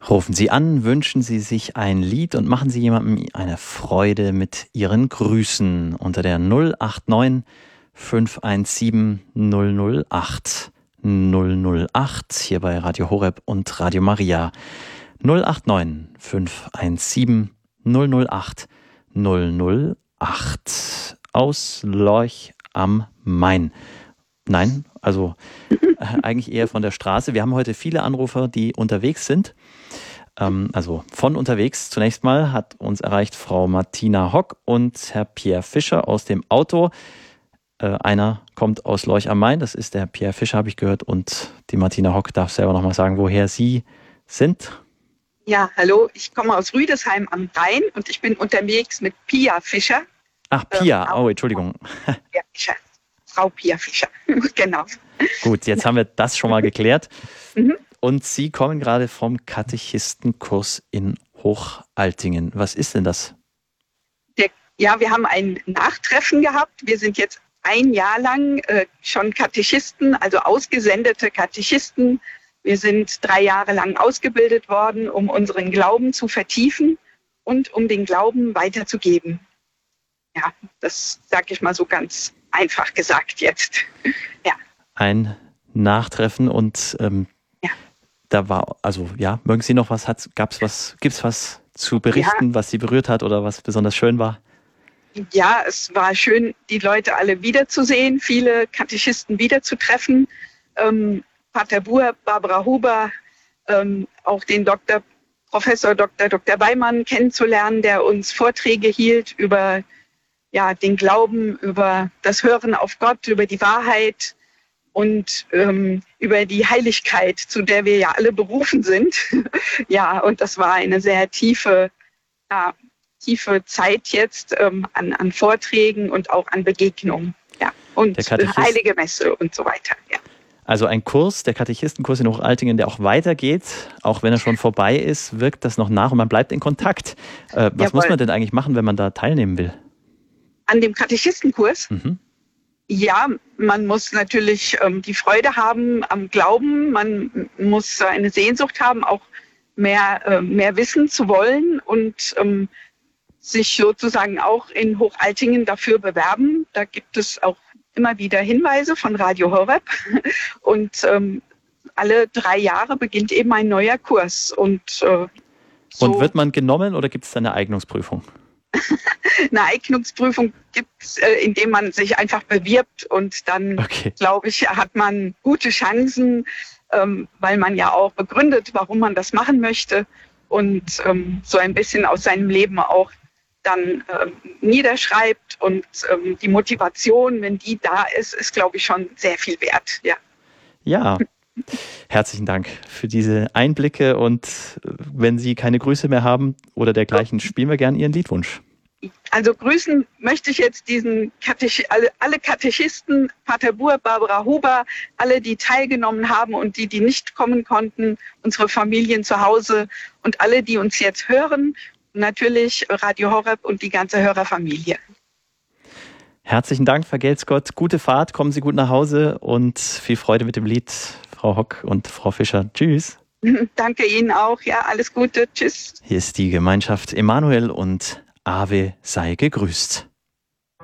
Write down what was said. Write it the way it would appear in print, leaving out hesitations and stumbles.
Rufen Sie an, wünschen Sie sich ein Lied und machen Sie jemandem eine Freude mit Ihren Grüßen unter der 089 517 008 008 hier bei Radio Horeb und Radio Maria. 089 517 008 008 aus Lorch am Main. Nein, also eigentlich eher von der Straße. Wir haben heute viele Anrufer, die unterwegs sind. Also von unterwegs. Zunächst mal hat uns erreicht Frau Martina Hock und Herr Pierre Fischer aus dem Auto. Einer kommt aus Lorch am Main, das ist der Pierre Fischer, habe ich gehört. Und die Martina Hock darf selber nochmal sagen, woher Sie sind. Ja, hallo, ich komme aus Rüdesheim am Rhein und ich bin unterwegs mit Pia Fischer. Ach, Pia, Entschuldigung. Pia Fischer. Frau Pia Fischer, genau. Gut, jetzt haben wir das schon mal geklärt. Mhm. Und Sie kommen gerade vom Katechistenkurs in Hochaltingen. Was ist denn das? Ja, wir haben ein Nachtreffen gehabt. Wir sind jetzt ein Jahr lang schon Katechisten, also ausgesendete Katechisten. Wir sind 3 Jahre lang ausgebildet worden, um unseren Glauben zu vertiefen und um den Glauben weiterzugeben. Ja, das sage ich mal so ganz einfach gesagt jetzt. Ja. Ein Nachtreffen und da war, also ja, mögen Sie noch was, gibt's was zu berichten, was Sie berührt hat oder was besonders schön war? Ja, es war schön, die Leute alle wiederzusehen, viele Katechisten wiederzutreffen. Pater Buhr, Barbara Huber, auch den Professor Dr. Weimann kennenzulernen, der uns Vorträge hielt über den Glauben, über das Hören auf Gott, über die Wahrheit und über die Heiligkeit, zu der wir ja alle berufen sind. Ja, und das war eine sehr tiefe Zeit jetzt an Vorträgen und auch an Begegnungen. Ja, und Heilige Messe und so weiter. Ja. Also ein Kurs, der Katechistenkurs in Hochaltingen, der auch weitergeht, auch wenn er schon vorbei ist, wirkt das noch nach und man bleibt in Kontakt. Was muss man denn eigentlich machen, wenn man da teilnehmen will? An dem Katechistenkurs? Mhm. Ja, man muss natürlich die Freude haben am Glauben. Man muss eine Sehnsucht haben, auch mehr wissen zu wollen und sich sozusagen auch in Hochaltingen dafür bewerben. Da gibt es auch immer wieder Hinweise von Radio Horeb. Und alle 3 Jahre beginnt eben ein neuer Kurs. Und wird man genommen oder gibt es da eine Eignungsprüfung? Eine Eignungsprüfung gibt es, indem man sich einfach bewirbt und dann, glaube ich, hat man gute Chancen, weil man ja auch begründet, warum man das machen möchte und so ein bisschen aus seinem Leben auch dann niederschreibt und die Motivation, wenn die da ist, glaube ich, schon sehr viel wert. Ja, herzlichen Dank für diese Einblicke und wenn Sie keine Grüße mehr haben oder dergleichen, spielen wir gerne Ihren Liedwunsch. Also grüßen möchte ich jetzt alle Katechisten, Pater Buhr, Barbara Huber, alle, die teilgenommen haben und die nicht kommen konnten, unsere Familien zu Hause und alle, die uns jetzt hören, natürlich Radio Horeb und die ganze Hörerfamilie. Herzlichen Dank, vergelt's Gott. Gute Fahrt, kommen Sie gut nach Hause und viel Freude mit dem Lied, Frau Hock und Frau Fischer. Tschüss. Danke Ihnen auch. Ja, alles Gute. Tschüss. Hier ist die Gemeinschaft Emanuel und Ave sei gegrüßt.